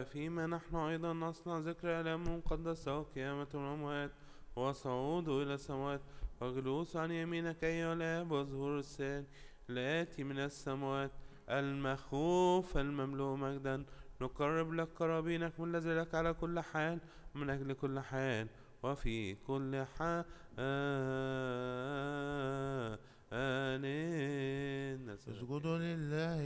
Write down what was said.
فيما نحن أيضا نصنع ذكر آلام مقدسة وقيامة الأموات وصعود إلى السماوات وجلوس عن يمينك أيها الآب وظهور الثاني الآتي من السماوات المخوف المملوء مجدا. نقرب لك قرابينك من الذي لك على كل حال من أجل كل حال وفي كل حال. اسجدوا لله